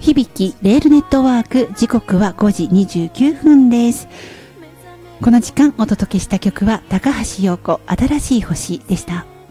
響きレールネットワーク、時刻は5時29分です。この時間お届けした曲は高橋洋子、新しい星でした。